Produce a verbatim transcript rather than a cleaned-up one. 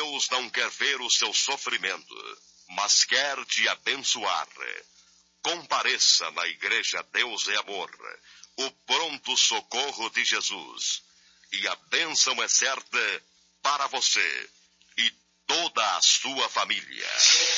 Deus não quer ver o seu sofrimento, mas quer te abençoar. Compareça na Igreja Deus é Amor, o pronto socorro de Jesus. E a bênção é certa para você e toda a sua família.